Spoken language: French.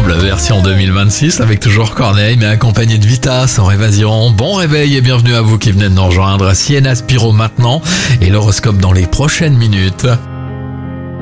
ensemble, version 2026, avec toujours Corneille, mais accompagné de Vita, sans évasion. Bon réveil et bienvenue à vous qui venez de nous rejoindre. Sienna Spiro maintenant et l'horoscope dans les prochaines minutes.